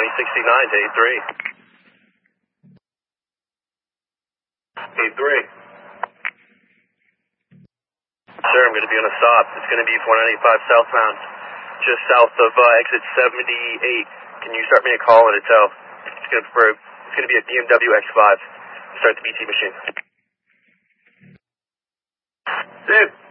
2069 to 83. 83. Sir, I'm going to be on a stop. It's going to be 495 southbound, just south of exit 78. Can you start me a call and a tow? It's going to be a BMW X5. Start the BT machine. Dude.